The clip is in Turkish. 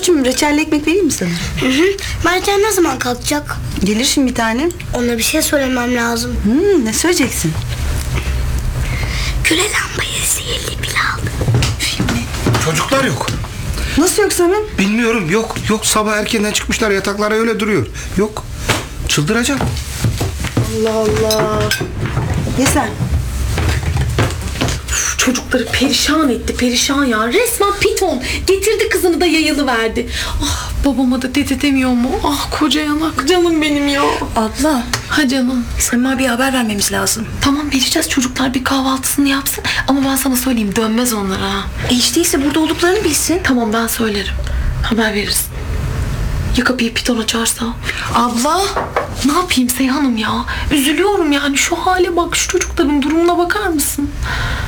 Fatoş'cum reçelli ekmek vereyim mi sana? Mercan ne zaman kalkacak? Gelir şimdi bir tane. Ona bir şey söylemem lazım. Ne söyleyeceksin? Küre lambayı sihirli pil aldı. Çocuklar yok. Nasıl yok Samim? Bilmiyorum, yok. Sabah erkenden çıkmışlar, yataklara öyle duruyor. Yok. Çıldıracağım. Allah Allah. Ye sen. Çocukları perişan etti, perişan ya. Resmen piton. Getirdi kızını da yayılı verdi. Ah, babama da dede demiyor mu? Ah, koca yanak. Canım benim ya. Abla, Ha canım. Sema bir haber vermemiz lazım. Tamam, vereceğiz, çocuklar bir kahvaltısını yapsın. Ama ben sana söyleyeyim, dönmez onlara. Hiç değilse burada olduklarını bilsin. Tamam, ben söylerim. Haber veririz. Ya kapıyı piton açarsa? Abla. Ne yapayım Seyhan'ım ya? Üzülüyorum yani, şu hale bak, şu çocukların durumuna bakar mısın?